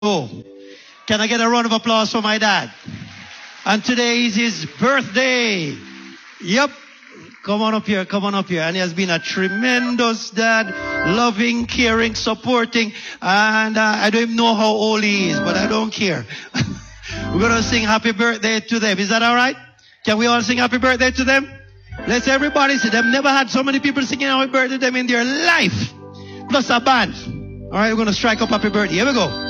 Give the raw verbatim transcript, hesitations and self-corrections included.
Oh, can I get a round of applause for my dad? And today is his birthday. Yep. Come on up here, come on up here. And he has been a tremendous dad, loving, caring, supporting. And uh, I don't even know how old he is, but I don't care. We're going to sing happy birthday to them. Is that all right? Can we all sing happy birthday to them? Let's everybody see. They've never had so many people singing happy birthday to them in their life. Plus a band. All right, we're going to strike up happy birthday. Here we go.